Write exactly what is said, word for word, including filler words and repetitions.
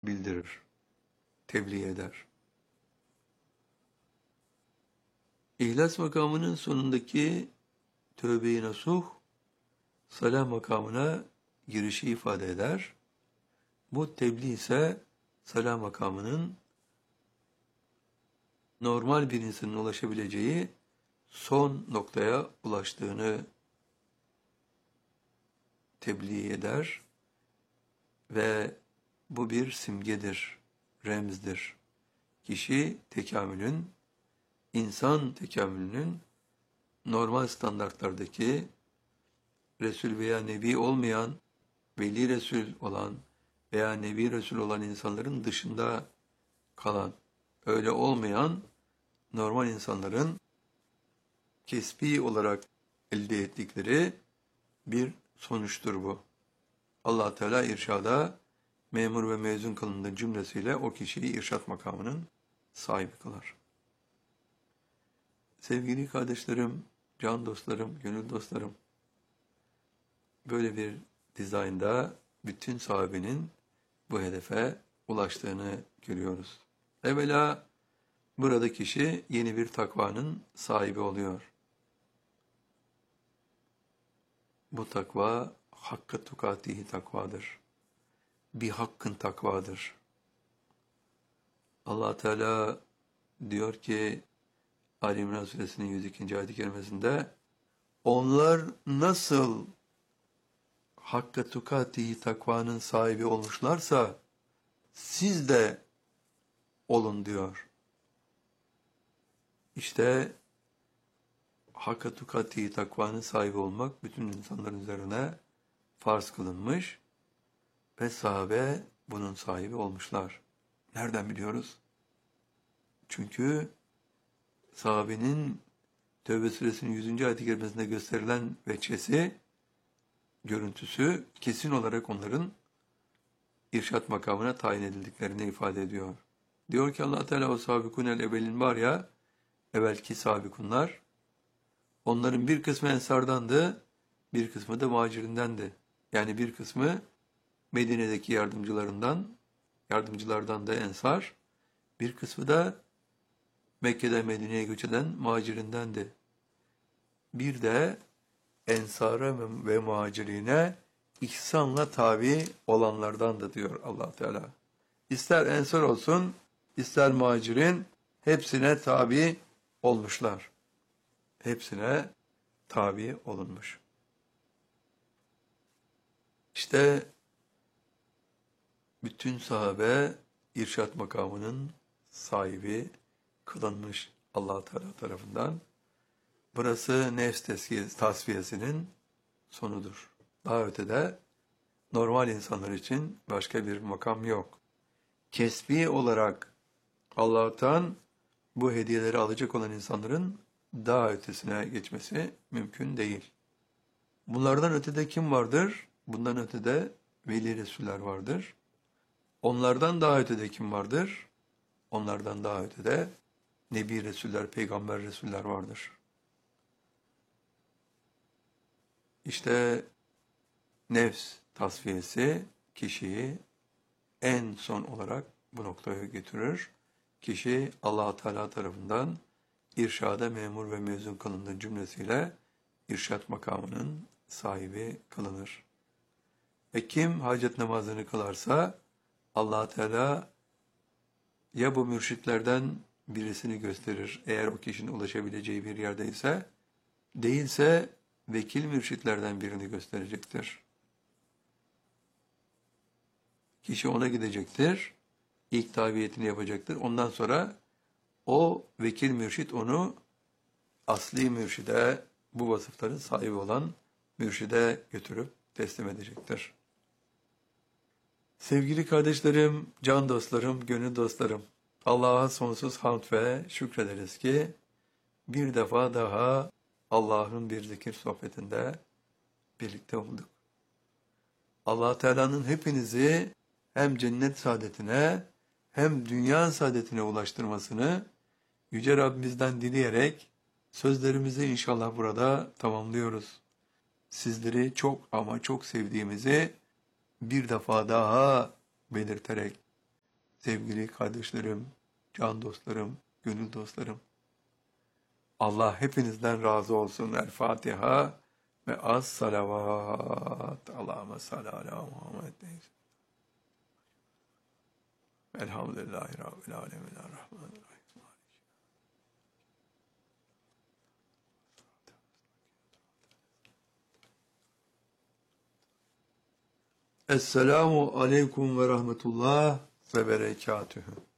bildirir, tebliğ eder. İhlas makamının sonundaki tövbe-i nasuh, salah makamına girişi ifade eder. Bu tebliğ ise salah makamının normal bir insanın ulaşabileceği son noktaya ulaştığını tebliğ eder ve bu bir simgedir, remzdir. Kişi tekamülün, insan tekamülünün normal standartlardaki Resul veya Nebi olmayan, Veli Resul olan veya Nebi Resul olan insanların dışında kalan, öyle olmayan normal insanların kesbi olarak elde ettikleri bir sonuçtur bu. Allah Teala irşada memur ve mezun kılındığı cümlesiyle o kişiyi irşat makamının sahibi kılar. Sevgili kardeşlerim, can dostlarım, gönül dostlarım, böyle bir dizaynda bütün sahabenin bu hedefe ulaştığını görüyoruz. Evvela burada kişi yeni bir takvanın sahibi oluyor. Bu takva hakkı tukatihi takvadır. Bir hakkın takvadır. Allah Teala diyor ki Ali İmran Suresinin yüz ikinci ayet-i kerimesinde onlar nasıl hakkı tukatihi takvanın sahibi olmuşlarsa siz de olun diyor. İşte hakkı tukatihi takvanın sahibi olmak bütün insanların üzerine farz kılınmış ve sahabe bunun sahibi olmuşlar. Nereden biliyoruz? Çünkü sahabenin Tevbe suresinin yüzüncü ayet-i kerimesinde gösterilen veçesi, görüntüsü kesin olarak onların irşat makamına tayin edildiklerini ifade ediyor. Diyor ki Allah Teala o sabikunel evvelin var ya, evvelki sabikunlar, onların bir kısmı ensardandı, bir kısmı da muhacirindendi. Yani bir kısmı Medine'deki yardımcılarından, yardımcılardan da ensar, bir kısmı da Mekke'den Medine'ye göç eden muhacirindendi. Bir de ensara ve muhacirine ihsanla tabi olanlardan da diyor Allah Teala. İster ensar olsun, ister muhacirin hepsine tabi olmuşlar. Hepsine tabi olunmuş. İşte bütün sahabe irşat makamının sahibi kılınmış Allah Teala tarafından. Burası nefs tasfiyesinin sonudur. Daha ötede normal insanlar için başka bir makam yok. Kesbi olarak Allah'tan bu hediyeleri alacak olan insanların daha ötesine geçmesi mümkün değil. Bunlardan ötede kim vardır? Bundan ötede Veli Resuller vardır. Onlardan daha ötede kim vardır? Onlardan daha ötede Nebi Resuller, Peygamber Resuller vardır. İşte nefs tasfiyesi kişiyi en son olarak bu noktaya götürür. Kişi Allah Teala tarafından irşada memur ve mezun kılındığı cümlesiyle irşat makamının sahibi kılınır. Ve kim hacet namazını kılarsa Allah Teala ya bu mürşitlerden birisini gösterir eğer o kişinin ulaşabileceği bir yerdeyse, değilse vekil mürşitlerden birini gösterecektir. Kişi ona gidecektir, ilk tabiyetini yapacaktır. Ondan sonra o vekil mürşit onu asli mürşide, bu vasıfların sahibi olan mürşide götürüp teslim edecektir. Sevgili kardeşlerim, can dostlarım, gönül dostlarım, Allah'a sonsuz hamd ve şükrederiz ki bir defa daha Allah'ın bir zikir sohbetinde birlikte olduk. Allah Teala'nın hepinizi hem cennet saadetine hem dünya saadetine ulaştırmasını Yüce Rabbimizden dileyerek sözlerimizi inşallah burada tamamlıyoruz. Sizleri çok ama çok sevdiğimizi bir defa daha belirterek sevgili kardeşlerim, can dostlarım, gönül dostlarım. Allah hepinizden razı olsun. El Fatiha ve az salavat. Allahümme salli ala Muhammed. Elhamdülillahi Rabbil alemin. Errahmanirrahim. Esselamu aleyküm ve rahmetullah ve berekatühü.